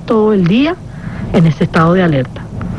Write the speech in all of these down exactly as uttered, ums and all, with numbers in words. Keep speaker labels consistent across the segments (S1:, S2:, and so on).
S1: todo el día en ese estado de alerta.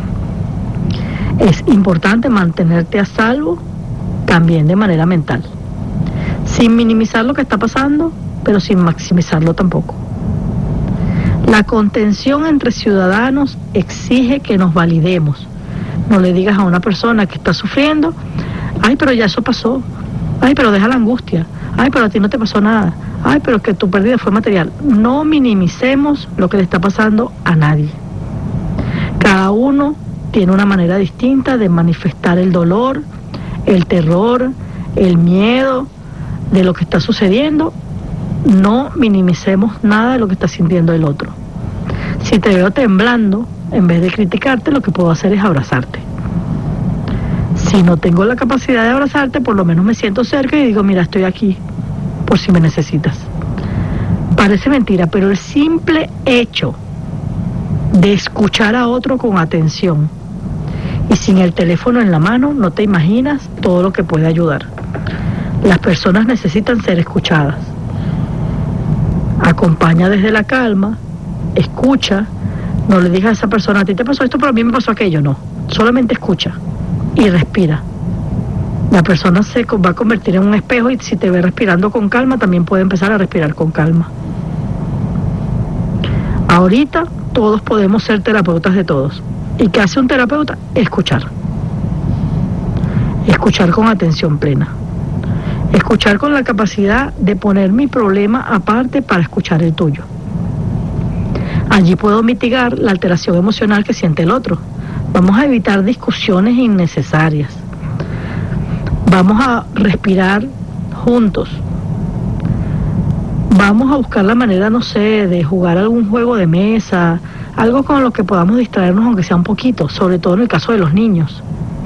S1: Es importante mantenerte a salvo también de manera mental, sin minimizar lo que está pasando, pero sin maximizarlo tampoco. La contención entre ciudadanos exige que nos validemos. No le digas a una persona que está sufriendo, ay, pero ya eso pasó, ay, pero deja la angustia, ay, pero a ti no te pasó nada, ay, pero que tu pérdida fue material. No minimicemos lo que le está pasando a nadie. Cada uno tiene una manera distinta de manifestar el dolor, el terror, el miedo de lo que está sucediendo. No minimicemos nada de lo que está sintiendo el otro. Si te veo temblando, en vez de criticarte, lo que puedo hacer es abrazarte. Si no tengo la capacidad de abrazarte, por lo menos me siento cerca y digo, mira, estoy aquí, por si me necesitas. Parece mentira, pero el simple hecho de escuchar a otro con atención y sin el teléfono en la mano, no te imaginas todo lo que puede ayudar. Las personas necesitan ser escuchadas. Acompaña desde la calma, escucha, no le digas a esa persona, a ti te pasó esto, pero a mí me pasó aquello, no. Solamente escucha y respira. La persona se va a convertir en un espejo y si te ve respirando con calma, también puede empezar a respirar con calma. Ahorita todos podemos ser terapeutas de todos. ¿Y qué hace un terapeuta? Escuchar. Escuchar con atención plena. Escuchar con la capacidad de poner mi problema aparte para escuchar el tuyo. Allí puedo mitigar la alteración emocional que siente el otro. Vamos a evitar discusiones innecesarias. Vamos a respirar juntos. Vamos a buscar la manera, no sé, de jugar algún juego de mesa, algo con lo que podamos distraernos, aunque sea un poquito, sobre todo en el caso de los niños.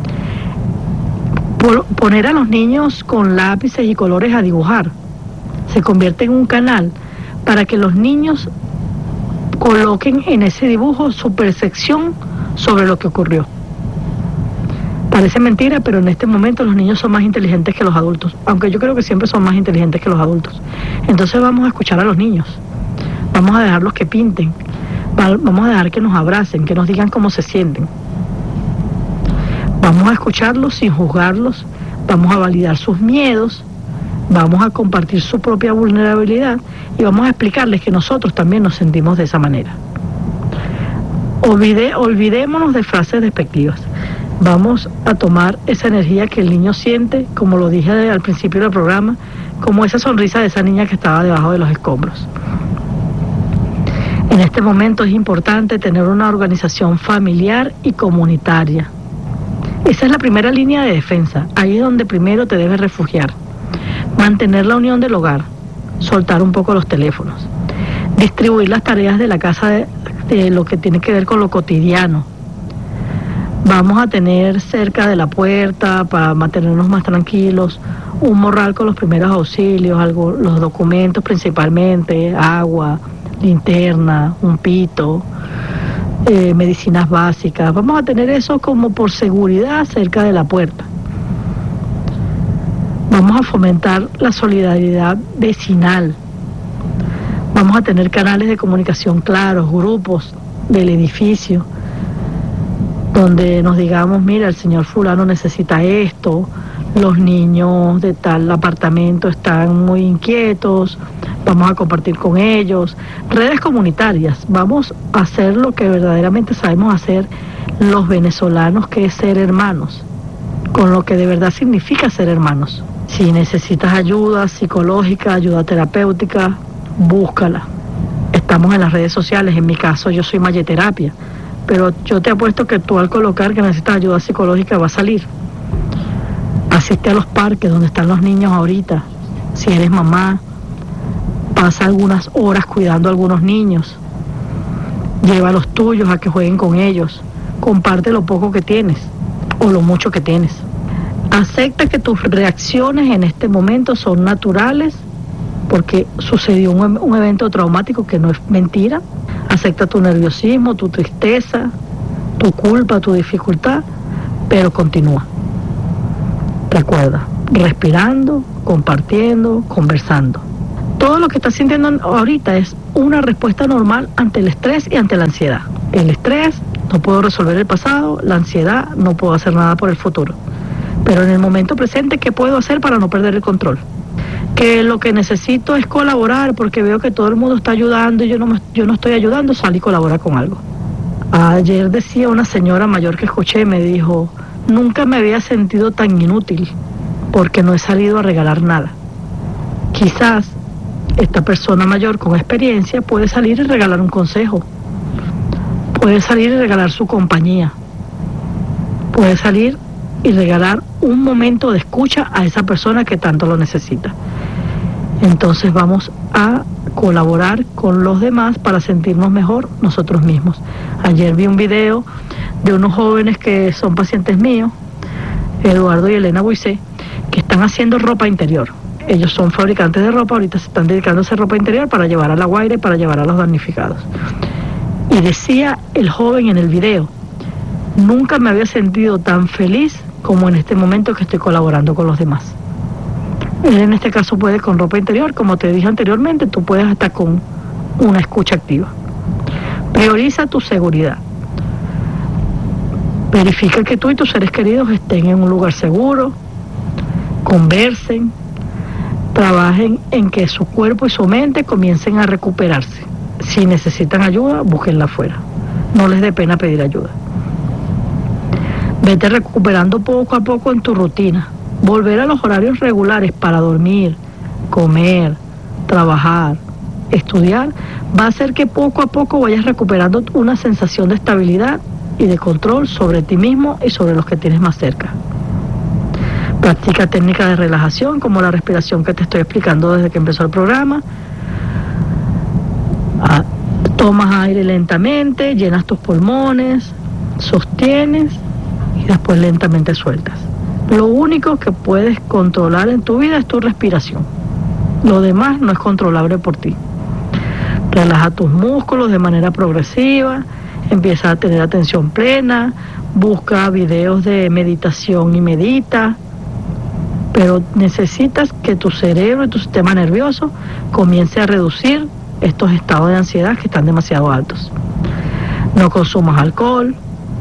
S1: Por poner a los niños con lápices y colores a dibujar. Se convierte en un canal para que los niños coloquen en ese dibujo su percepción sobre lo que ocurrió. Parece mentira, pero en este momento los niños son más inteligentes que los adultos, aunque yo creo que siempre son más inteligentes que los adultos. Entonces vamos a escuchar a los niños, vamos a dejarlos que pinten, vamos a dejar que nos abracen, que nos digan cómo se sienten. Vamos a escucharlos sin juzgarlos, vamos a validar sus miedos, vamos a compartir su propia vulnerabilidad y vamos a explicarles que nosotros también nos sentimos de esa manera. Olvide, olvidémonos de frases despectivas. Vamos a tomar esa energía que el niño siente, como lo dije al principio del programa, como esa sonrisa de esa niña que estaba debajo de los escombros. En este momento es importante tener una organización familiar y comunitaria. Esa es la primera línea de defensa, ahí es donde primero te debes refugiar. Mantener la unión del hogar, soltar un poco los teléfonos, distribuir las tareas de la casa de, de lo que tiene que ver con lo cotidiano. Vamos a tener cerca de la puerta, para mantenernos más tranquilos, un morral con los primeros auxilios, algo, los documentos principalmente, agua, linterna, un pito, eh, medicinas básicas. Vamos a tener eso como por seguridad cerca de la puerta. Vamos a fomentar la solidaridad vecinal. Vamos a tener canales de comunicación claros, grupos del edificio, donde nos digamos, mira, el señor fulano necesita esto, los niños de tal apartamento están muy inquietos, vamos a compartir con ellos. Redes comunitarias, vamos a hacer lo que verdaderamente sabemos hacer los venezolanos, que es ser hermanos, con lo que de verdad significa ser hermanos. Si necesitas ayuda psicológica, ayuda terapéutica, búscala. Estamos en las redes sociales, en mi caso yo soy Mayeterapia, pero yo te apuesto que tú al colocar que necesitas ayuda psicológica va a salir. Asiste a los parques donde están los niños ahorita. Si eres mamá, pasa algunas horas cuidando a algunos niños. Lleva a los tuyos a que jueguen con ellos. Comparte lo poco que tienes o lo mucho que tienes. Acepta que tus reacciones en este momento son naturales porque sucedió un, un evento traumático que no es mentira. Acepta tu nerviosismo, tu tristeza, tu culpa, tu dificultad, pero continúa. Recuerda, respirando, compartiendo, conversando. Todo lo que estás sintiendo ahorita es una respuesta normal ante el estrés y ante la ansiedad. El estrés, no puedo resolver el pasado; la ansiedad, no puedo hacer nada por el futuro. Pero en el momento presente, ¿qué puedo hacer para no perder el control? Que lo que necesito es colaborar porque veo que todo el mundo está ayudando y yo no, me, yo no estoy ayudando, sal y colabora con algo. Ayer decía una señora mayor que escuché, me dijo: nunca me había sentido tan inútil porque no he salido a regalar nada. Quizás esta persona mayor con experiencia puede salir y regalar un consejo, puede salir y regalar su compañía, puede salir y regalar un momento de escucha a esa persona que tanto lo necesita. Entonces vamos a colaborar con los demás para sentirnos mejor nosotros mismos. Ayer vi un video de unos jóvenes que son pacientes míos, Eduardo y Elena Buisé, que están haciendo ropa interior. Ellos son fabricantes de ropa, ahorita se están dedicando a hacer ropa interior para llevar a La Guaira y para llevar a los damnificados. Y decía el joven en el video: nunca me había sentido tan feliz como en este momento que estoy colaborando con los demás. Él en este caso puede con ropa interior, como te dije anteriormente, tú puedes hasta con una escucha activa. Prioriza tu seguridad. Verifica que tú y tus seres queridos estén en un lugar seguro, conversen, trabajen en que su cuerpo y su mente comiencen a recuperarse. Si necesitan ayuda, búsquenla afuera. No les dé pena pedir ayuda. Vete recuperando poco a poco en tu rutina. Volver a los horarios regulares para dormir, comer, trabajar, estudiar, va a hacer que poco a poco vayas recuperando una sensación de estabilidad y de control sobre ti mismo y sobre los que tienes más cerca. Practica técnicas de relajación como la respiración que te estoy explicando desde que empezó el programa. Ah, tomas aire lentamente, llenas tus pulmones, sostienes y después lentamente sueltas. Lo único que puedes controlar en tu vida es tu respiración. Lo demás no es controlable por ti. Relaja tus músculos de manera progresiva, empieza a tener atención plena, busca videos de meditación y medita, pero necesitas que tu cerebro y tu sistema nervioso comience a reducir estos estados de ansiedad que están demasiado altos. No consumas alcohol.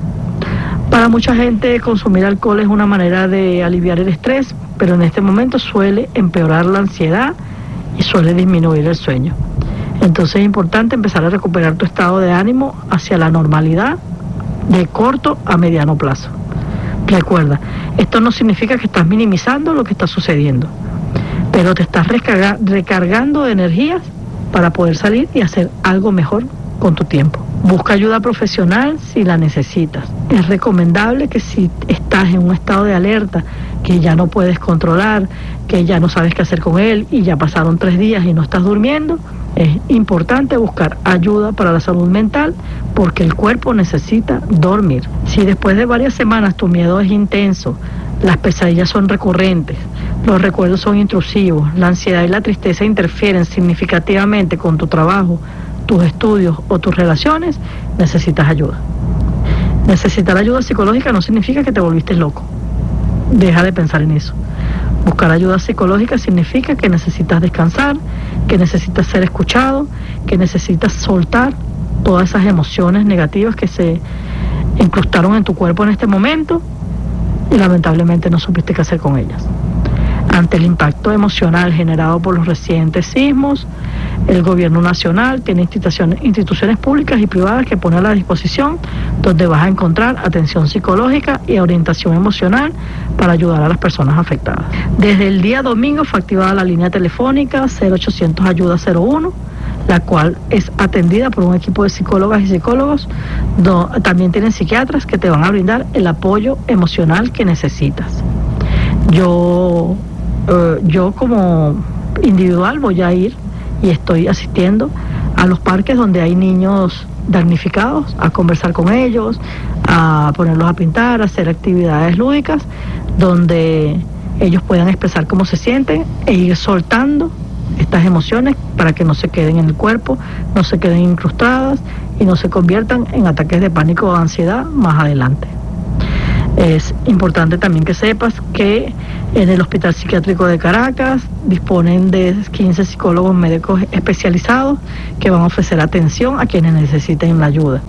S1: Para mucha gente consumir alcohol es una manera de aliviar el estrés, pero en este momento suele empeorar la ansiedad y suele disminuir el sueño. Entonces es importante empezar a recuperar tu estado de ánimo hacia la normalidad de corto a mediano plazo. Recuerda, esto no significa que estás minimizando lo que está sucediendo, pero te estás recarga- recargando de energías para poder salir y hacer algo mejor con tu tiempo. Busca ayuda profesional si la necesitas. Es recomendable que si estás en un estado de alerta, que ya no puedes controlar, que ya no sabes qué hacer con él y ya pasaron tres días y no estás durmiendo, es importante buscar ayuda para la salud mental porque el cuerpo necesita dormir. Si después de varias semanas tu miedo es intenso, las pesadillas son recurrentes, los recuerdos son intrusivos, la ansiedad y la tristeza interfieren significativamente con tu trabajo, tus estudios o tus relaciones, necesitas ayuda. Necesitar ayuda psicológica no significa que te volviste loco. Deja de pensar en eso. Buscar ayuda psicológica significa que necesitas descansar, que necesitas ser escuchado, que necesitas soltar todas esas emociones negativas que se incrustaron en tu cuerpo en este momento y lamentablemente no supiste qué hacer con ellas. Ante el impacto emocional generado por los recientes sismos, el gobierno nacional tiene instituciones, instituciones públicas y privadas que pone a la disposición, donde vas a encontrar atención psicológica y orientación emocional para ayudar a las personas afectadas. Desde el día domingo fue activada la línea telefónica cero ochocientos ayuda cero uno, la cual es atendida por un equipo de psicólogas y psicólogos. Do, también tienen psiquiatras que te van a brindar el apoyo emocional que necesitas. Yo, eh, yo como individual voy a ir y estoy asistiendo a los parques donde hay niños damnificados, a conversar con ellos, a ponerlos a pintar, a hacer actividades lúdicas donde ellos puedan expresar cómo se sienten e ir soltando estas emociones para que no se queden en el cuerpo, no se queden incrustadas y no se conviertan en ataques de pánico o ansiedad más adelante. Es importante también que sepas que En el Hospital Psiquiátrico de Caracas disponen de quince psicólogos médicos especializados que van a ofrecer atención a quienes necesiten la ayuda.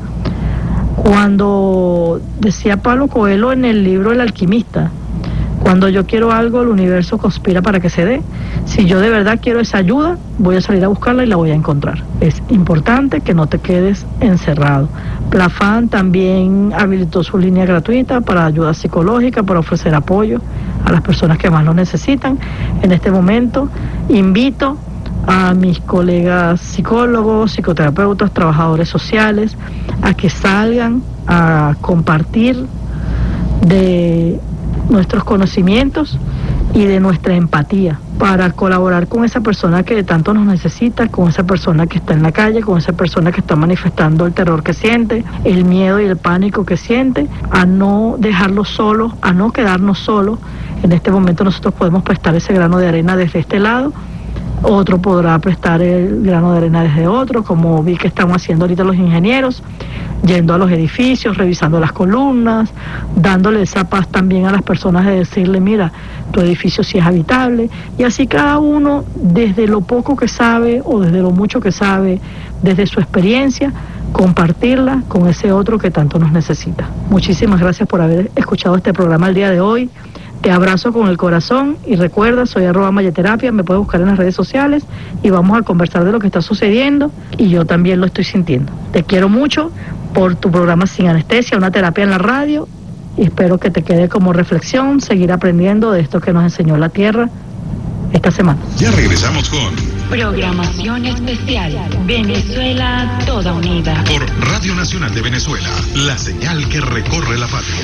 S1: Cuando decía Pablo Coelho en el libro El Alquimista, cuando yo quiero algo, el universo conspira para que se dé. Si yo de verdad quiero esa ayuda, voy a salir a buscarla y la voy a encontrar. Es importante que no te quedes encerrado. Plafan también habilitó su línea gratuita para ayuda psicológica, para ofrecer apoyo a las personas que más lo necesitan. En este momento invito a mis colegas psicólogos, psicoterapeutas, trabajadores sociales, a que salgan a compartir de nuestros conocimientos y de nuestra empatía para colaborar con esa persona que tanto nos necesita, con esa persona que está en la calle, con esa persona que está manifestando el terror que siente, el miedo y el pánico que siente, a no dejarlos solos, a no quedarnos solos. En este momento nosotros podemos prestar ese grano de arena desde este lado, otro podrá prestar el grano de arena desde otro, como vi que estamos haciendo ahorita los ingenieros, yendo a los edificios, revisando las columnas, dándole esa paz también a las personas de decirle, mira, tu edificio sí es habitable, y así cada uno, desde lo poco que sabe o desde lo mucho que sabe, desde su experiencia, compartirla con ese otro que tanto nos necesita. Muchísimas gracias por haber escuchado este programa el día de hoy. Te abrazo con el corazón y recuerda, soy arroba Mayeterapia, me puedes buscar en las redes sociales y vamos a conversar de lo que está sucediendo y yo también lo estoy sintiendo. Te quiero mucho por tu programa Sin Anestesia, una terapia en la radio, y espero que te quede como reflexión seguir aprendiendo de esto que nos enseñó la Tierra esta semana.
S2: Ya regresamos con
S3: Programación Especial Venezuela Toda Unida
S2: por Radio Nacional de Venezuela, la señal que recorre la patria.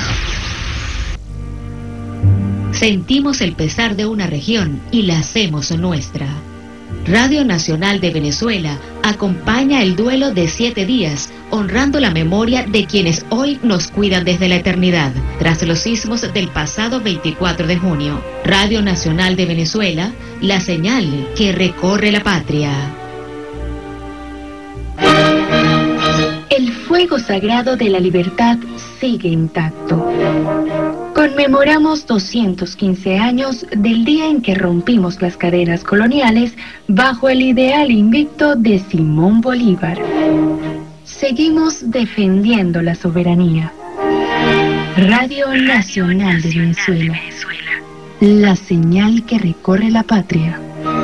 S4: Sentimos el pesar de una región y la hacemos nuestra. Radio Nacional de Venezuela acompaña el duelo de siete días, honrando la memoria de quienes hoy nos cuidan desde la eternidad, tras los sismos del pasado veinticuatro de junio. Radio Nacional de Venezuela, la señal que recorre la patria.
S5: El fuego sagrado de la libertad sigue intacto. Conmemoramos doscientos quince años del día en que rompimos las cadenas coloniales bajo el ideal invicto de Simón Bolívar. Seguimos defendiendo la soberanía. Radio Nacional de Venezuela, la señal que recorre la patria.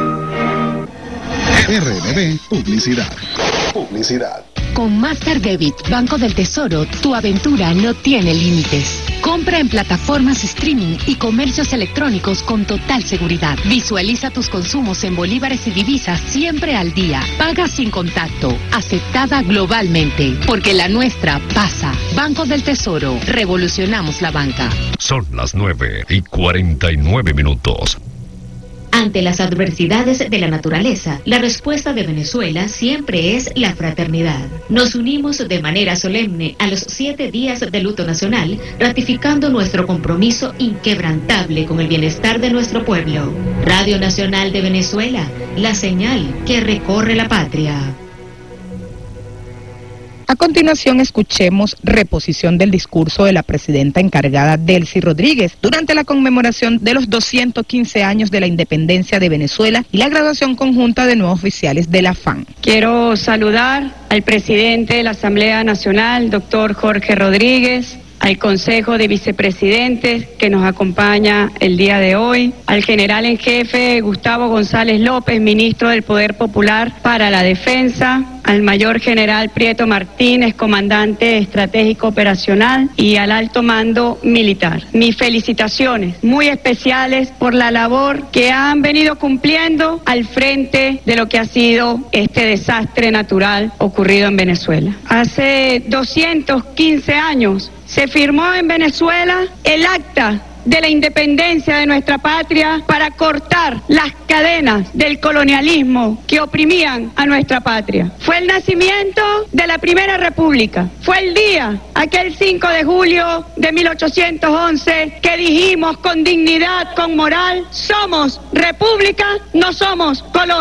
S2: R N B Publicidad. Publicidad.
S6: Con Master Debit, Banco del Tesoro, tu aventura no tiene límites. Compra en plataformas streaming y comercios electrónicos con total seguridad. Visualiza tus consumos en bolívares y divisas siempre al día. Paga sin contacto. Aceptada globalmente. Porque la nuestra pasa. Banco del Tesoro. Revolucionamos la banca.
S2: Son las nueve y cuarenta y nueve minutos.
S4: Ante las adversidades de la naturaleza, la respuesta de Venezuela siempre es la fraternidad. Nos unimos de manera solemne a los siete días de luto nacional, ratificando nuestro compromiso inquebrantable con el bienestar de nuestro pueblo. Radio Nacional de Venezuela, la señal que recorre la patria.
S7: A continuación, escuchemos reposición del discurso de la presidenta encargada Delcy Rodríguez durante la conmemoración de los doscientos quince años de la independencia de Venezuela y la graduación conjunta de nuevos oficiales de la F A N.
S8: Quiero saludar al presidente de la Asamblea Nacional, doctor Jorge Rodríguez, al Consejo de Vicepresidentes que nos acompaña el día de hoy, al general en jefe Gustavo González López, ministro del Poder Popular para la Defensa, al mayor general Prieto Martínez, comandante estratégico operacional, y al alto mando militar. Mis felicitaciones muy especiales por la labor que han venido cumpliendo al frente de lo que ha sido este desastre natural ocurrido en Venezuela. Hace doscientos quince años se firmó en Venezuela el acta de la independencia de nuestra patria para cortar las cadenas del colonialismo que oprimían a nuestra patria. Fue el nacimiento de la Primera República. Fue el día, aquel cinco de julio de mil ochocientos once, que dijimos con dignidad, con moral, somos república, no somos colonia.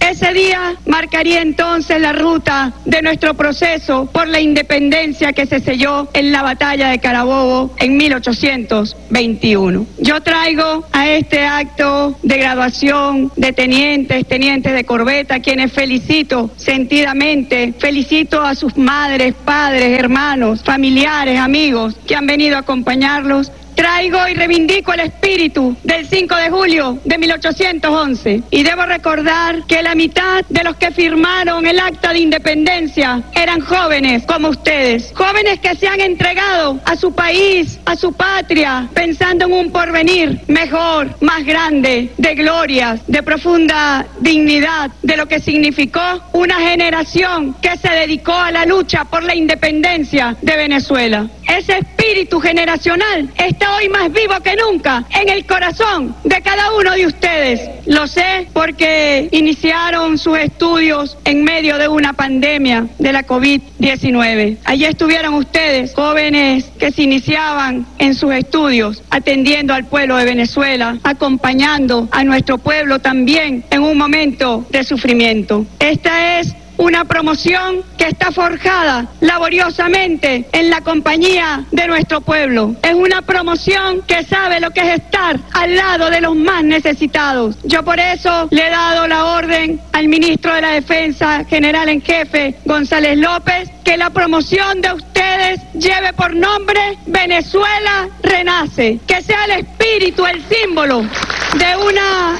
S8: Ese día marcaría entonces la ruta de nuestro proceso por la independencia que se selló en la batalla de Carabobo en mil ochocientos veintiuno. Yo traigo a este acto de graduación de tenientes, tenientes de corbeta, quienes felicito sentidamente, felicito a sus madres, padres, hermanos, familiares, amigos que han venido a acompañarlos. Traigo y reivindico el espíritu del cinco de julio de mil ochocientos once y debo recordar que la mitad de los que firmaron el acta de independencia eran jóvenes como ustedes, jóvenes que se han entregado a su país, a su patria, pensando en un porvenir mejor, más grande, de glorias, de profunda dignidad, de lo que significó una generación que se dedicó a la lucha por la independencia de Venezuela. Ese espíritu generacional está hoy más vivo que nunca en el corazón de cada uno de ustedes. Lo sé porque iniciaron sus estudios en medio de una pandemia de la COVID diecinueve. Allí estuvieron ustedes, jóvenes que se iniciaban en sus estudios, atendiendo al pueblo de Venezuela, acompañando a nuestro pueblo también en un momento de sufrimiento. Esta es una promoción que está forjada laboriosamente en la compañía de nuestro pueblo. Es una promoción que sabe lo que es estar al lado de los más necesitados. Yo por eso le he dado la orden al ministro de la Defensa, general en jefe, González López, que la promoción de ustedes lleve por nombre Venezuela Renace, que sea el espíritu, el símbolo de una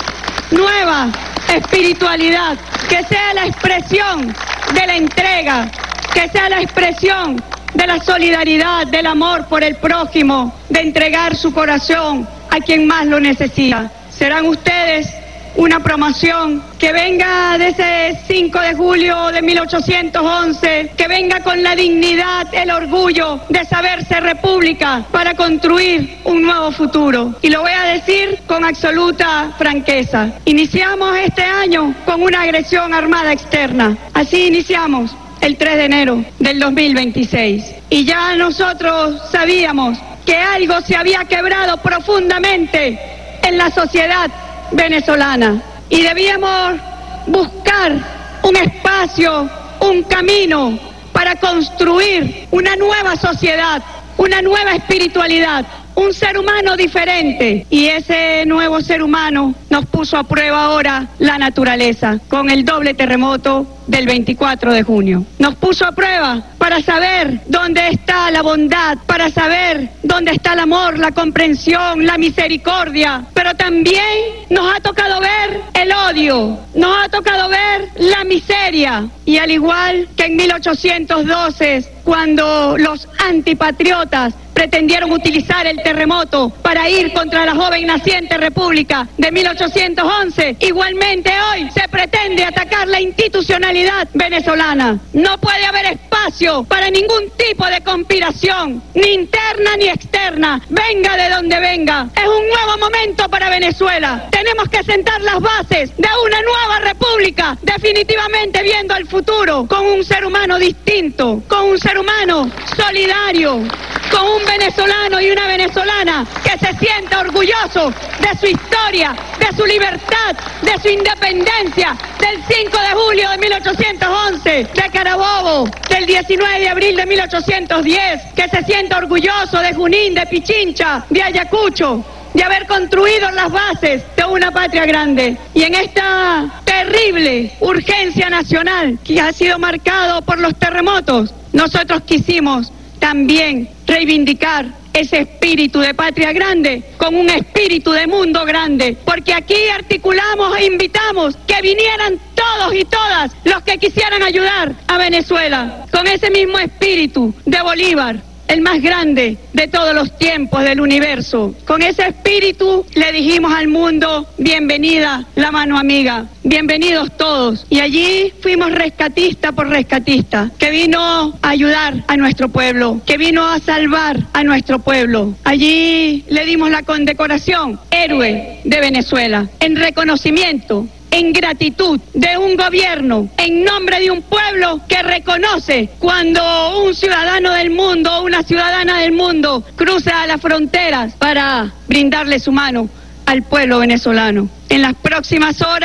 S8: nueva espiritualidad, que sea la expresión de la entrega, que sea la expresión de la solidaridad, del amor por el prójimo, de entregar su corazón a quien más lo necesita. Serán ustedes una promoción que venga de ese cinco de julio de mil ochocientos once, que venga con la dignidad, el orgullo de saberse república para construir un nuevo futuro. Y lo voy a decir con absoluta franqueza. Iniciamos este año con una agresión armada externa. Así iniciamos el tres de enero del dos mil veintiséis. Y ya nosotros sabíamos que algo se había quebrado profundamente en la sociedad venezolana y debíamos buscar un espacio, un camino para construir una nueva sociedad, una nueva espiritualidad, un ser humano diferente. Y ese nuevo ser humano nos puso a prueba ahora la naturaleza con el doble terremoto del veinticuatro de junio. Nos puso a prueba para saber dónde está la bondad, para saber dónde está el amor, la comprensión, la misericordia, pero también nos ha tocado ver el odio, nos ha tocado ver la miseria. Y al igual que en mil ochocientos doce, cuando los antipatriotas pretendieron utilizar el terremoto para ir contra la joven naciente República de mil ochocientos once, igualmente hoy se pretende atacar la institucionalidad venezolana. No puede haber espacio para ningún tipo de conspiración, ni interna ni externa, venga de donde venga. Es un nuevo momento para Venezuela. Tenemos que sentar las bases de una nueva república, definitivamente viendo al futuro con un ser humano distinto, con un ser humano solidario, con un venezolano y una venezolana que se sienta orgulloso de su historia, de su libertad, de su independencia, del cinco de julio de mil ochocientos once, de Carabobo, del diecinueve de abril de mil ochocientos diez, que se sienta orgulloso de Junín, de Pichincha, de Ayacucho, de haber construido las bases de una patria grande. Y en esta terrible urgencia nacional que ha sido marcado por los terremotos, nosotros quisimos también reivindicar ese espíritu de patria grande con un espíritu de mundo grande, porque aquí articulamos e invitamos que vinieran todos y todas los que quisieran ayudar a Venezuela, con ese mismo espíritu de Bolívar, el más grande de todos los tiempos del universo. Con ese espíritu le dijimos al mundo: bienvenida la mano amiga, bienvenidos todos. Y allí fuimos rescatista por rescatista, que vino a ayudar a nuestro pueblo, que vino a salvar a nuestro pueblo. Allí le dimos la condecoración Héroe de Venezuela, en reconocimiento, en gratitud de un gobierno, en nombre de un pueblo que reconoce cuando un ciudadano del mundo o una ciudadana del mundo cruza las fronteras para brindarle su mano al pueblo venezolano. En las próximas horas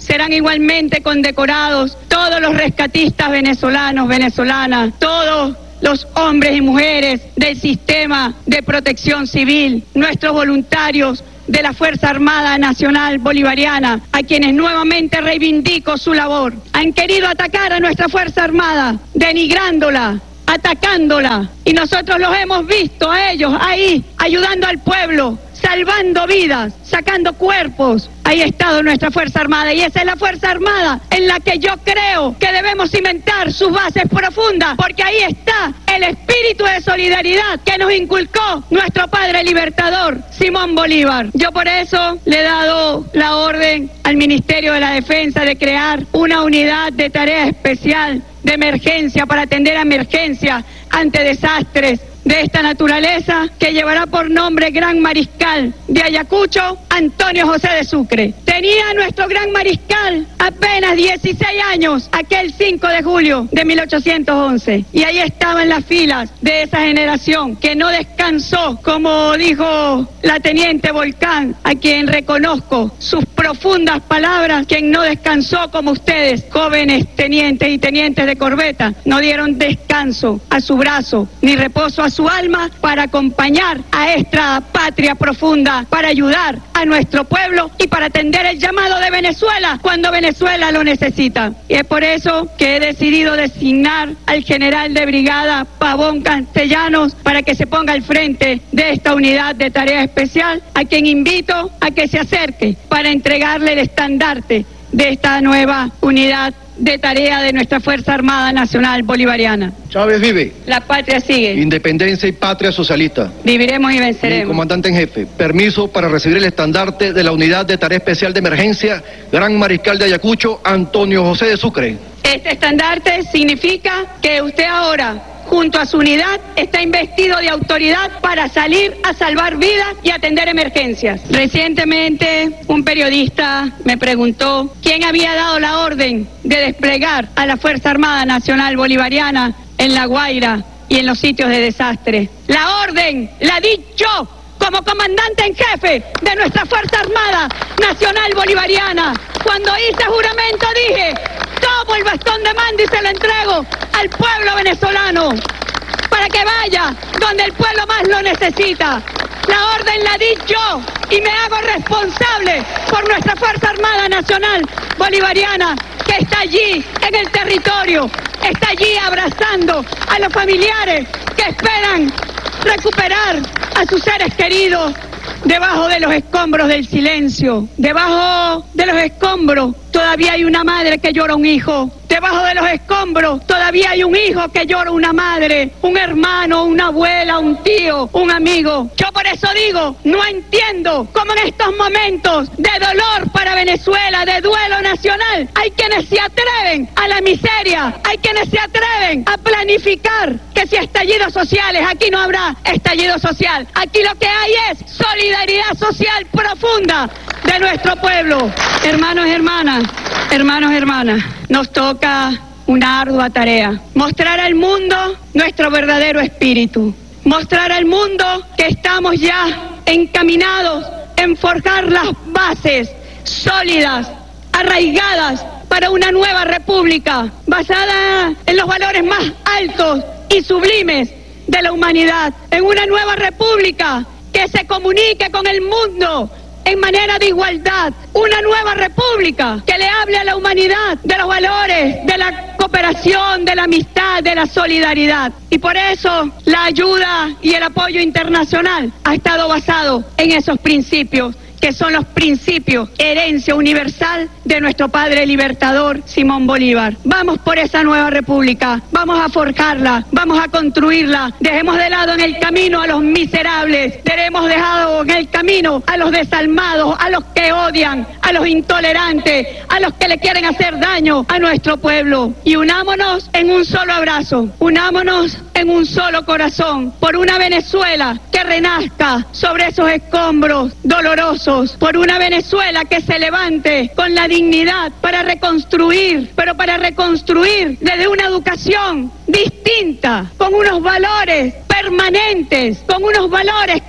S8: serán igualmente condecorados todos los rescatistas venezolanos, venezolanas, todos los hombres y mujeres del sistema de protección civil, nuestros voluntarios de la Fuerza Armada Nacional Bolivariana, a quienes nuevamente reivindico su labor. Han querido atacar a nuestra Fuerza Armada, denigrándola, atacándola, y nosotros los hemos visto a ellos ahí, ayudando al pueblo, salvando vidas, sacando cuerpos. Ahí ha estado nuestra Fuerza Armada, y esa es la Fuerza Armada en la que yo creo que debemos cimentar sus bases profundas, porque ahí está el espíritu de solidaridad que nos inculcó nuestro padre libertador, Simón Bolívar. Yo por eso le he dado la orden al Ministerio de la Defensa de crear una unidad de tarea especial de emergencia para atender a emergencias ante desastres de esta naturaleza, que llevará por nombre Gran Mariscal de Ayacucho, Antonio José de Sucre. Tenía nuestro Gran Mariscal apenas dieciséis años aquel cinco de julio de mil ochocientos once, y ahí estaba en las filas de esa generación que no descansó, como dijo la teniente Volcán, a quien reconozco sus profundas palabras, quien no descansó como ustedes, jóvenes tenientes y tenientes de corbeta, no dieron descanso a su brazo ni reposo a su alma para acompañar a esta patria profunda, para ayudar a nuestro pueblo y para atender el llamado de Venezuela cuando Venezuela lo necesita. Y es por eso que he decidido designar al general de brigada Pavón Castellanos para que se ponga al frente de esta unidad de tarea especial, a quien invito a que se acerque para entregarle el estandarte de esta nueva unidad de tarea de nuestra Fuerza Armada Nacional Bolivariana.
S9: Chávez vive.
S8: La patria sigue.
S9: Independencia y patria socialista.
S8: Viviremos y venceremos.
S9: Mi comandante en jefe, permiso para recibir el estandarte de la Unidad de Tarea Especial de Emergencia, Gran Mariscal de Ayacucho, Antonio José de Sucre.
S8: Este estandarte significa que usted ahora, junto a su unidad, está investido de autoridad para salir a salvar vidas y atender emergencias. Recientemente, un periodista me preguntó quién había dado la orden de desplegar a la Fuerza Armada Nacional Bolivariana en La Guaira y en los sitios de desastre. La orden la di yo, como comandante en jefe de nuestra Fuerza Armada Nacional Bolivariana. Cuando hice juramento dije: tomo el bastón de mando y se lo entrego al pueblo venezolano para que vaya donde el pueblo más lo necesita. La orden la di yo y me hago responsable por nuestra Fuerza Armada Nacional Bolivariana, que está allí en el territorio, está allí abrazando a los familiares que esperan recuperar a sus seres queridos debajo de los escombros del silencio. Debajo de los escombros todavía hay una madre que llora un hijo. Debajo de los escombros todavía hay un hijo que llora una madre, un hermano, una abuela, un tío, un amigo. Yo por eso digo, no entiendo cómo en estos momentos de dolor para Venezuela, de duelo nacional, hay quienes se atreven a la miseria, hay quienes se atreven a planificar que si estallidos sociales, aquí no habrá estallido social. Aquí lo que hay es solidaridad social profunda de nuestro pueblo. Hermanos y hermanas, hermanos y hermanas, nos toca una ardua tarea: mostrar al mundo nuestro verdadero espíritu, mostrar al mundo que estamos ya encaminados en forjar las bases sólidas, arraigadas para una nueva república basada en los valores más altos y sublimes de la humanidad, en una nueva república que se comunique con el mundo en manera de igualdad, una nueva república que le hable a la humanidad de los valores, de la cooperación, de la amistad, de la solidaridad. Y por eso la ayuda y el apoyo internacional ha estado basado en esos principios, que son los principios, herencia universal de nuestro padre libertador Simón Bolívar. Vamos por esa nueva república, vamos a forjarla, vamos a construirla. Dejemos de lado en el camino a los miserables, dejemos dejado en el camino a los desalmados, a los que odian, a los intolerantes, a los que le quieren hacer daño a nuestro pueblo. Y unámonos en un solo abrazo, unámonos en un solo corazón, por una Venezuela que renazca sobre esos escombros dolorosos, por una Venezuela que se levante con la dignidad para reconstruir, pero para reconstruir desde una educación distinta, con unos valores permanentes, con unos valores que inspiran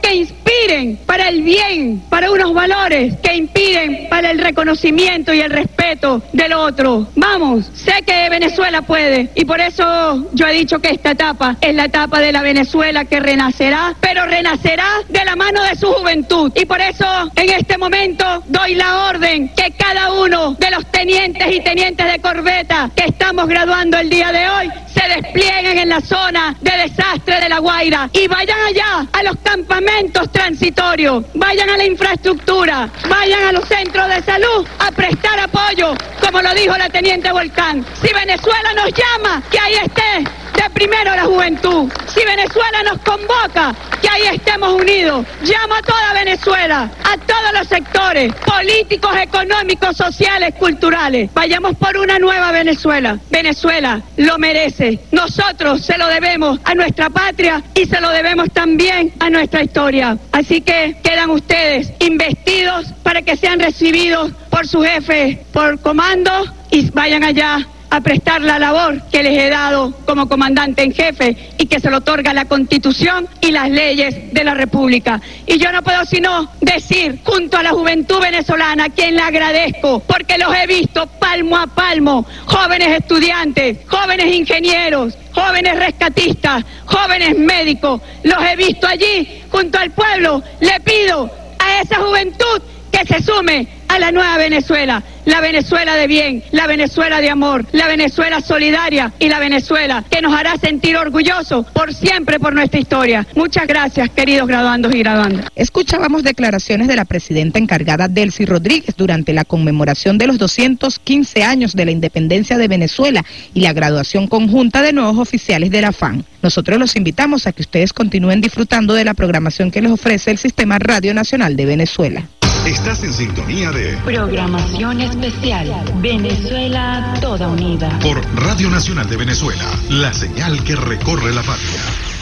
S8: conspiren para el bien, para unos valores que impiden para el reconocimiento y el respeto del otro. Vamos, sé que Venezuela puede y por eso yo he dicho que esta etapa es la etapa de la Venezuela que renacerá, pero renacerá de la mano de su juventud. Y por eso en este momento doy la orden que cada uno de los tenientes y tenientes de corbeta que estamos graduando el día de hoy se desplieguen en la zona de desastre de La Guaira y vayan allá a los campamentos transitorios, vayan a la infraestructura, vayan a los centros de salud a prestar apoyo, como lo dijo la teniente Volcán. Si Venezuela nos llama, que ahí esté de primero la juventud. Si Venezuela nos convoca, que ahí estemos unidos. Llamo a toda Venezuela, a todos los sectores políticos, económicos, sociales, culturales. Vayamos por una nueva Venezuela. Venezuela lo merece. Nosotros se lo debemos a nuestra patria y se lo debemos también a nuestra historia. Así que quedan ustedes investidos para que sean recibidos por su jefe, por comando, y vayan allá a prestar la labor que les he dado como comandante en jefe y que se lo otorga la Constitución y las leyes de la República. Y yo no puedo sino decir, junto a la juventud venezolana, a quien le agradezco, porque los he visto palmo a palmo, jóvenes estudiantes, jóvenes ingenieros, jóvenes rescatistas, jóvenes médicos, los he visto allí junto al pueblo. Le pido a esa juventud que se sume a la nueva Venezuela, la Venezuela de bien, la Venezuela de amor, la Venezuela solidaria y la Venezuela que nos hará sentir orgullosos por siempre por nuestra historia. Muchas gracias, queridos graduandos y graduandas.
S7: Escuchábamos declaraciones de la presidenta encargada Delcy Rodríguez durante la conmemoración de los doscientos quince años de la independencia de Venezuela y la graduación conjunta de nuevos oficiales de la F A N. Nosotros los invitamos a que ustedes continúen disfrutando de la programación que les ofrece el Sistema Radio Nacional de Venezuela.
S2: Estás en sintonía de
S3: Programación especial Venezuela Toda Unida
S2: por Radio Nacional de Venezuela, la señal que recorre la patria.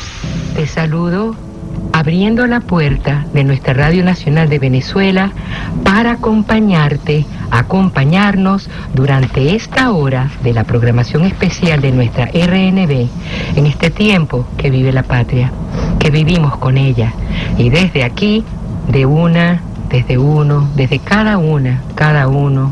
S10: Te saludo abriendo la puerta de nuestra Radio Nacional de Venezuela para acompañarte, acompañarnos durante esta hora de la programación especial de nuestra R N B en este tiempo que vive la patria, que vivimos con ella. Y desde aquí, de una desde uno, desde cada una, cada uno,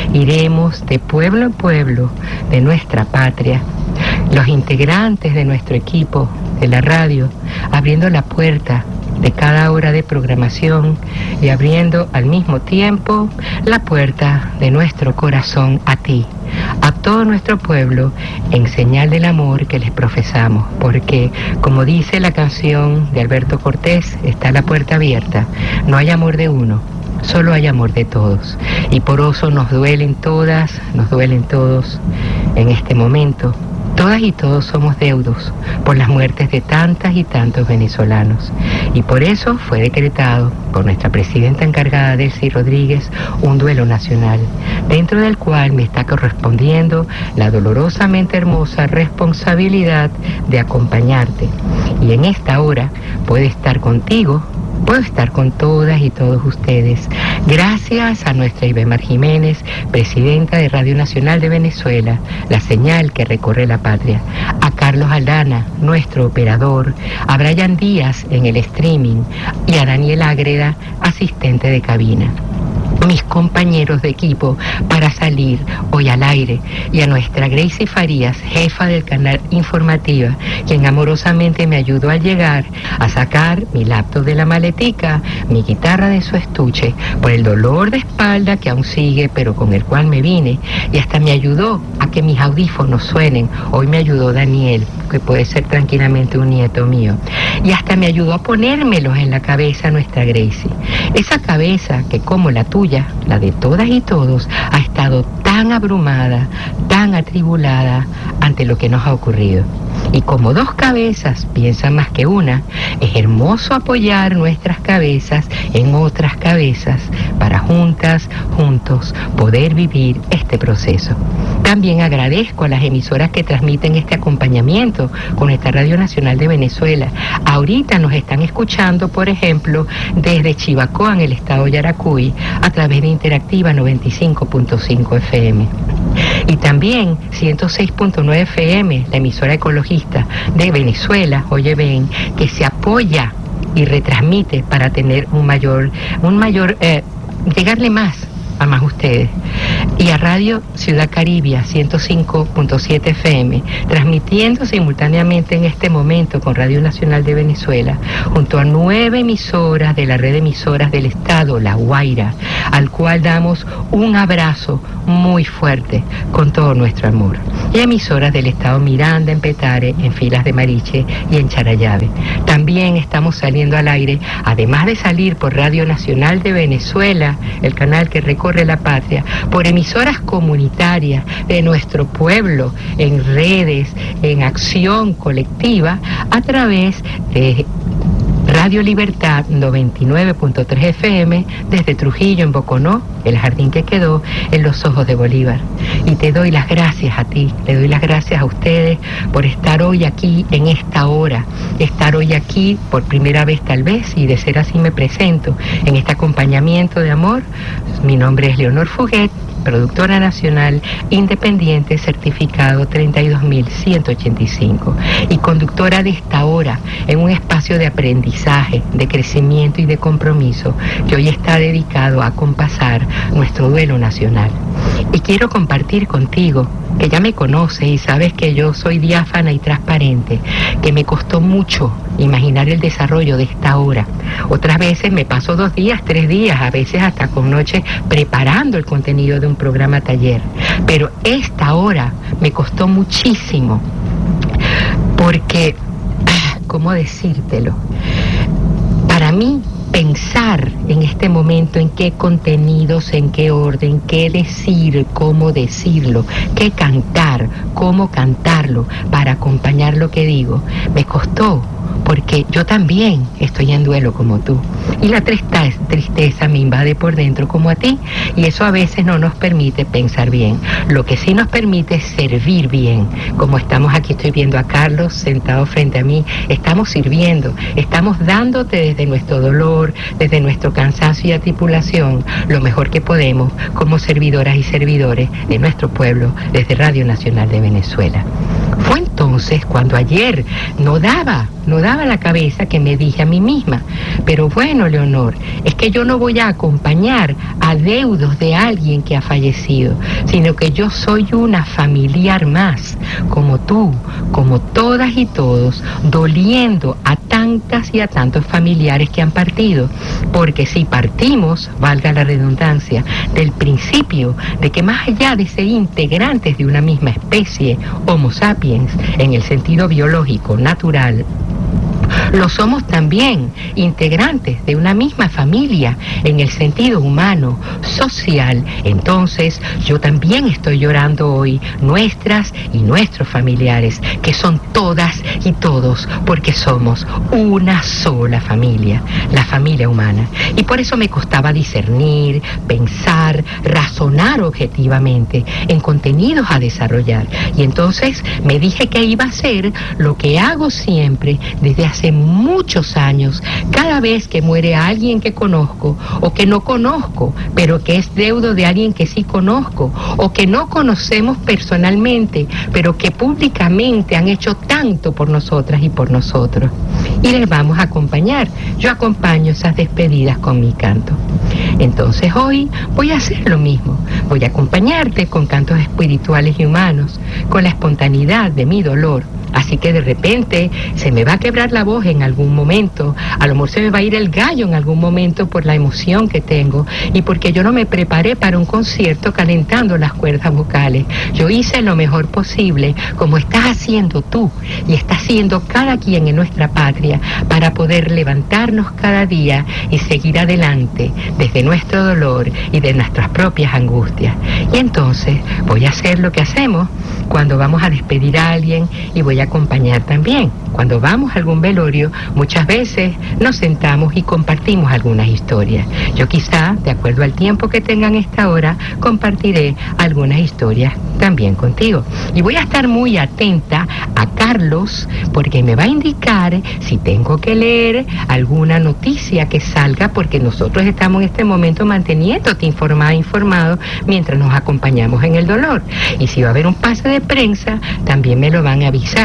S10: iremos de pueblo en pueblo de nuestra patria, los integrantes de nuestro equipo de la radio, abriendo la puerta de cada hora de programación y abriendo al mismo tiempo la puerta de nuestro corazón a ti, a todo nuestro pueblo, en señal del amor que les profesamos, porque como dice la canción de Alberto Cortés, está la puerta abierta, no hay amor de uno, solo hay amor de todos, y por eso nos duelen todas, nos duelen todos en este momento. Todas y todos somos deudos por las muertes de tantas y tantos venezolanos. Y por eso fue decretado por nuestra presidenta encargada, Delcy Rodríguez, un duelo nacional, dentro del cual me está correspondiendo la dolorosamente hermosa responsabilidad de acompañarte. Y en esta hora puedo estar contigo, puedo estar con todas y todos ustedes, gracias a nuestra Ibemar Jiménez, presidenta de Radio Nacional de Venezuela, la señal que recorre la patria, a Carlos Aldana, nuestro operador, a Brian Díaz en el streaming y a Daniel Ágreda, asistente de cabina. Mis compañeros de equipo para salir hoy al aire, y a nuestra Gracie Farías, jefa del canal Informativa, quien amorosamente me ayudó a llegar a sacar mi laptop de la maletica, mi guitarra de su estuche, por el dolor de espalda que aún sigue, pero con el cual me vine, y hasta me ayudó a que mis audífonos suenen. Hoy me ayudó Daniel, que puede ser tranquilamente un nieto mío, y hasta me ayudó a ponérmelos en la cabeza nuestra Gracie, esa cabeza que, como la tuya, la de todas y todos, ha estado tan abrumada, tan atribulada ante lo que nos ha ocurrido. Y como dos cabezas piensan más que una, es hermoso apoyar nuestras cabezas en otras cabezas para juntas, juntos, poder vivir este proceso. También agradezco a las emisoras que transmiten este acompañamiento con esta Radio Nacional de Venezuela. Ahorita nos están escuchando, por ejemplo, desde Chivacoa, en el estado de Yaracuy, a través de Interactiva noventa y cinco punto cinco F M. Y también ciento seis punto nueve F M, la emisora ecologista de Venezuela, oye ven, que se apoya y retransmite para tener un mayor, un mayor, eh, llegarle más a más ustedes. Y a Radio Ciudad Caribia ciento cinco punto siete F M, transmitiendo simultáneamente en este momento con Radio Nacional de Venezuela, junto a nueve emisoras de la red de emisoras del Estado, La Guaira, al cual damos un abrazo muy fuerte con todo nuestro amor. Y emisoras del Estado Miranda, en Petare, en Filas de Mariche y en Charallave. También estamos saliendo al aire, además de salir por Radio Nacional de Venezuela, el canal que recorre la patria, por emisoras comunitarias de nuestro pueblo, en redes, en acción colectiva, a través de Radio Libertad noventa y nueve punto tres F M, desde Trujillo, en Boconó, el jardín que quedó en los ojos de Bolívar. Y te doy las gracias a ti, le doy las gracias a ustedes por estar hoy aquí en esta hora, estar hoy aquí por primera vez tal vez, y de ser así me presento en este acompañamiento de amor. Mi nombre es Leonor Fuguet, productora nacional independiente, certificado treinta y dos mil ciento ochenta y cinco, y conductora de esta hora en un espacio de aprendizaje, de crecimiento y de compromiso que hoy está dedicado a acompasar nuestro duelo nacional. Y quiero compartir contigo, que ya me conoces y sabes que yo soy diáfana y transparente, que me costó mucho imaginar el desarrollo de esta hora. Otras veces me paso dos días, tres días, a veces hasta con noches preparando el contenido de un programa taller. Pero esta hora me costó muchísimo, porque, ¿cómo decírtelo? Para mí, pensar en este momento en qué contenidos, en qué orden, qué decir, cómo decirlo, qué cantar, cómo cantarlo, para acompañar lo que digo, me costó, porque yo también estoy en duelo como tú. Y la tristeza, tristeza me invade por dentro como a ti, y eso a veces no nos permite pensar bien. Lo que sí nos permite es servir bien. Como estamos aquí, estoy viendo a Carlos sentado frente a mí, estamos sirviendo, estamos dándote desde nuestro dolor, desde nuestro cansancio y atribulación, lo mejor que podemos como servidoras y servidores de nuestro pueblo, desde Radio Nacional de Venezuela. Fue entonces cuando ayer no daba, no daba la cabeza, que me dije a mí misma, pero bueno, Leonor, es que yo no voy a acompañar a deudos de alguien que ha fallecido, sino que yo soy una familiar más, como tú, como todas y todos, doliendo a tantas y a tantos familiares que han partido, porque si partimos, valga la redundancia, del principio de que más allá de ser integrantes de una misma especie, Homo sapiens, en el sentido biológico, natural, lo somos también integrantes de una misma familia en el sentido humano, social. Entonces yo también estoy llorando hoy nuestras y nuestros familiares, que son todas y todos, porque somos una sola familia, la familia humana. Y por eso me costaba discernir, pensar, razonar objetivamente en contenidos a desarrollar. Y entonces me dije que iba a hacer lo que hago siempre desde hace Hace muchos años, cada vez que muere alguien que conozco o que no conozco, pero que es deudo de alguien que sí conozco, o que no conocemos personalmente, pero que públicamente han hecho tanto por nosotras y por nosotros. Y les vamos a acompañar. Yo acompaño esas despedidas con mi canto. Entonces hoy voy a hacer lo mismo. Voy a acompañarte con cantos espirituales y humanos, con la espontaneidad de mi dolor. Así que de repente se me va a quebrar la voz en algún momento, a lo mejor se me va a ir el gallo en algún momento por la emoción que tengo y porque yo no me preparé para un concierto calentando las cuerdas vocales. Yo hice lo mejor posible, como estás haciendo tú y está haciendo cada quien en nuestra patria, para poder levantarnos cada día y seguir adelante desde nuestro dolor y de nuestras propias angustias. Y entonces voy a hacer lo que hacemos cuando vamos a despedir a alguien, y voy a acompañar también. Cuando vamos a algún velorio, muchas veces nos sentamos y compartimos algunas historias. Yo quizá, de acuerdo al tiempo que tengan esta hora, compartiré algunas historias también contigo. Y voy a estar muy atenta a Carlos, porque me va a indicar si tengo que leer alguna noticia que salga, porque nosotros estamos en este momento manteniéndote informada, informado, mientras nos acompañamos en el dolor. Y si va a haber un pase de prensa, también me lo van a avisar.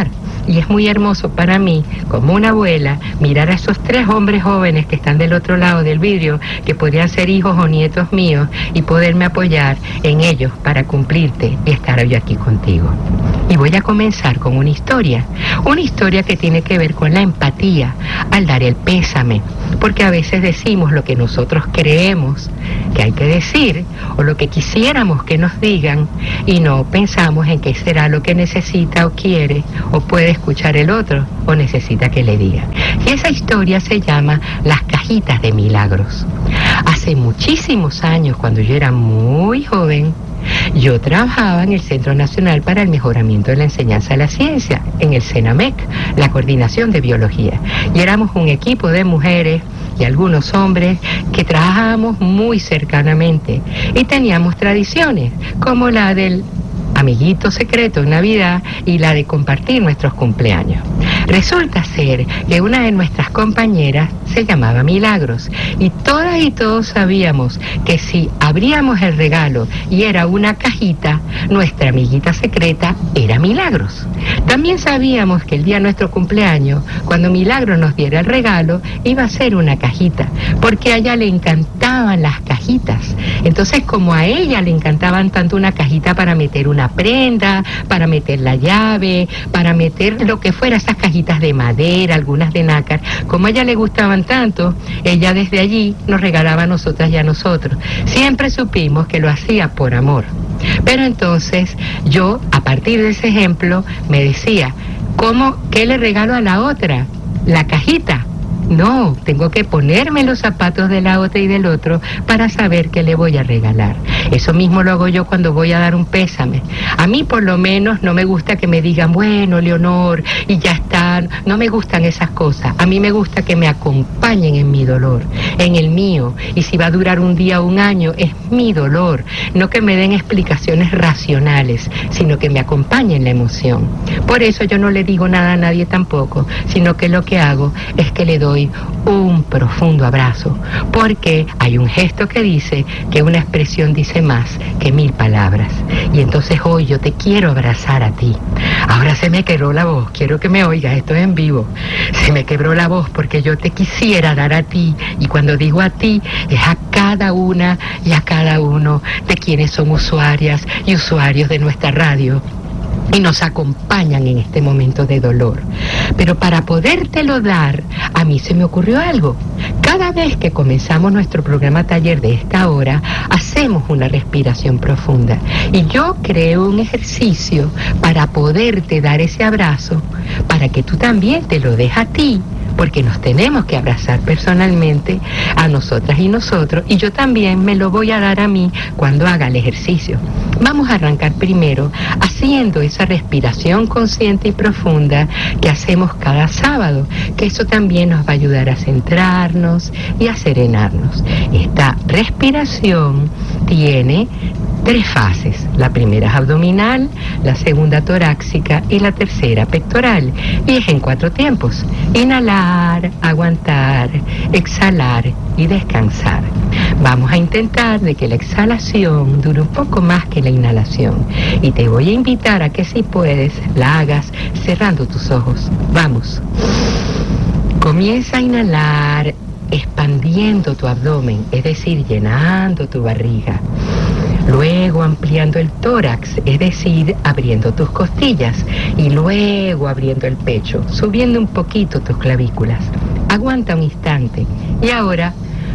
S10: Y es muy hermoso para mí, como una abuela, mirar a esos tres hombres jóvenes que están del otro lado del vidrio, que podrían ser hijos o nietos míos, y poderme apoyar en ellos para cumplirte y estar yo aquí contigo. Y voy a comenzar con una historia, una historia que tiene que ver con la empatía al dar el pésame, porque a veces decimos lo que nosotros creemos que hay que decir o lo que quisiéramos que nos digan y no pensamos en qué será lo que necesita o quiere o puede escuchar el otro o necesita que le digan. Y esa historia se llama Las Cajitas de Milagros. Hace muchísimos años, cuando yo era muy joven, yo trabajaba en el Centro Nacional para el Mejoramiento de la Enseñanza de la Ciencia, en el CENAMEC, la Coordinación de Biología. Y éramos un equipo de mujeres y algunos hombres que trabajábamos muy cercanamente y teníamos tradiciones como la del amiguito secreto en Navidad y la de compartir nuestros cumpleaños. Resulta ser que una de nuestras compañeras se llamaba Milagros y todas y todos sabíamos que si abríamos el regalo y era una cajita, nuestra amiguita secreta era Milagros. También sabíamos que el día de nuestro cumpleaños, cuando Milagros nos diera el regalo, iba a ser una cajita, porque a ella le encantaban las cajitas. Entonces, como a ella le encantaban tanto una cajita para meter una prenda, para meter la llave, para meter lo que fuera, esas cajitas de madera, algunas de nácar, como a ella le gustaban tanto, ella desde allí nos regalaba a nosotras y a nosotros. Siempre supimos que lo hacía por amor. Pero entonces yo, a partir de ese ejemplo, me decía, ¿cómo, qué le regalo a la otra? ¿La cajita? No, tengo que ponerme los zapatos de la otra y del otro para saber qué le voy a regalar. Eso mismo lo hago yo cuando voy a dar un pésame. A mí por lo menos no me gusta que me digan, bueno, Leonor, y ya está. No me gustan esas cosas. A mí me gusta que me acompañen en mi dolor, en el mío. Y si va a durar un día o un año, es mi dolor. No que me den explicaciones racionales, sino que me acompañen la emoción. Por eso yo no le digo nada a nadie tampoco, sino que lo que hago es que le doy un profundo abrazo, porque hay un gesto que dice que una expresión dice más que mil palabras. Y entonces hoy yo te quiero abrazar a ti. Ahora se me quebró la voz, quiero que me oigas, esto es en vivo. Se me quebró la voz porque yo te quisiera dar a ti, y cuando digo a ti es a cada una y a cada uno de quienes son usuarias y usuarios de nuestra radio y nos acompañan en este momento de dolor. Pero para podértelo dar, a mí se me ocurrió algo. Cada vez que comenzamos nuestro programa taller de esta hora, hacemos una respiración profunda. Y yo creo un ejercicio para poderte dar ese abrazo, para que tú también te lo des a ti, porque nos tenemos que abrazar personalmente a nosotras y nosotros, y yo también me lo voy a dar a mí cuando haga el ejercicio. Vamos a arrancar primero haciendo esa respiración consciente y profunda que hacemos cada sábado, que eso también nos va a ayudar a centrarnos y a serenarnos. Esta respiración tiene tres fases. La primera es abdominal, la segunda torácica y la tercera pectoral. Y es en cuatro tiempos. Inhalar, aguantar, exhalar y descansar. Vamos a intentar de que la exhalación dure un poco más que la inhalación. Y te voy a invitar a que si puedes, la hagas cerrando tus ojos. Vamos. Comienza a inhalar expandiendo tu abdomen, es decir, llenando tu barriga. Luego ampliando el tórax, es decir, abriendo tus costillas, y luego abriendo el pecho, subiendo un poquito tus clavículas. Aguanta un instante y ahora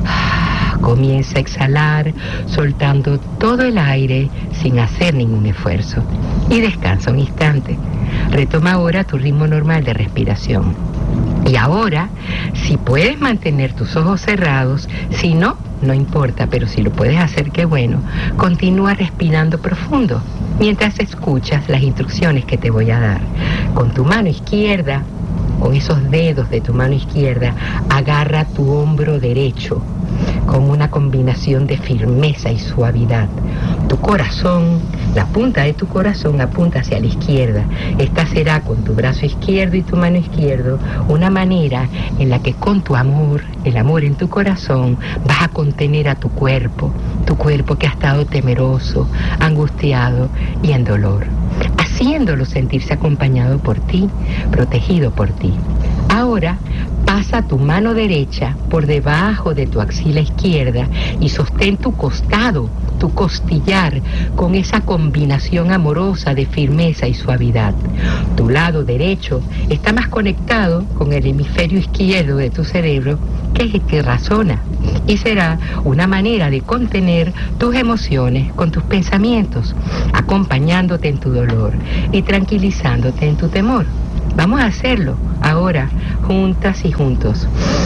S10: comienza a exhalar, soltando todo el aire sin hacer ningún esfuerzo. Y descansa un instante. Retoma ahora tu ritmo normal de respiración. Y ahora, si puedes mantener tus ojos cerrados, si no, no importa, pero si lo puedes hacer, qué bueno. Continúa respirando profundo mientras escuchas las instrucciones que te voy a dar. Con tu mano izquierda, con esos dedos de tu mano izquierda, agarra tu hombro derecho con una combinación de firmeza y suavidad. Tu corazón, la punta de tu corazón apunta hacia la izquierda. Esta será con tu brazo izquierdo y tu mano izquierda una manera en la que con tu amor, el amor en tu corazón, vas a contener a tu cuerpo, tu cuerpo que ha estado temeroso, angustiado y en dolor. haciéndolo sentirse acompañado por ti, protegido por ti. Ahora pasa tu mano derecha por debajo de tu axila izquierda y sostén tu costado, tu costillar, con esa combinación amorosa de firmeza y suavidad. Tu lado derecho está más conectado con el hemisferio izquierdo de tu cerebro, que es el que razona, y será una manera de contener tus emociones con tus pensamientos, acompañándote en tu dolor y tranquilizándote en tu temor. Vamos a hacerlo ahora, juntas y juntos.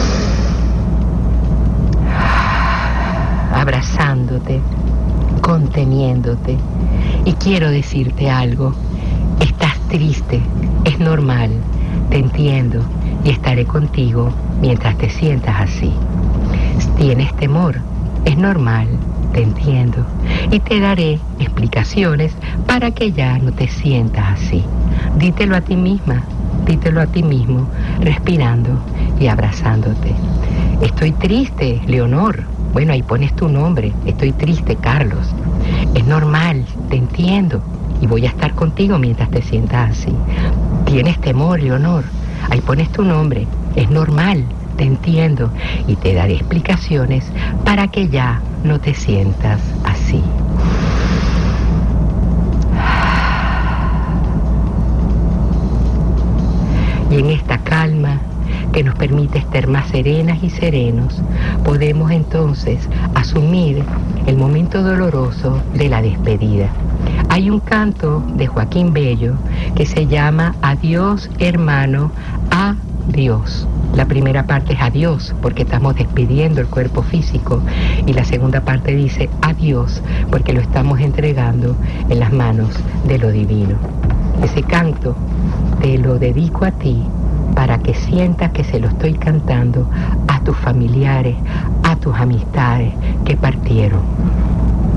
S10: Abrazándote, conteniéndote. Y quiero decirte algo. Estás triste, es normal, te entiendo y estaré contigo mientras te sientas así. Tienes temor, es normal, te entiendo y te daré explicaciones para que ya no te sientas así. Dítelo a ti misma, dítelo a ti mismo, respirando y abrazándote. Estoy triste, Leonor. Bueno, ahí pones tu nombre. Estoy triste, Carlos. Es normal, te entiendo y voy a estar contigo mientras te sientas así. Tienes temor, Leonor. Ahí pones tu nombre. Es normal, te entiendo y te daré explicaciones para que ya no te sientas así. Y en esta calma que nos permite estar más serenas y serenos, podemos entonces asumir el momento doloroso de la despedida. Hay un canto de Joaquín Bello que se llama Adiós, hermano, adiós. La primera parte es adiós, porque estamos despidiendo el cuerpo físico, y la segunda parte dice adiós, porque lo estamos entregando en las manos de lo divino. Ese canto te lo dedico a ti, para que sientas que se lo estoy cantando a tus familiares, a tus amistades que partieron.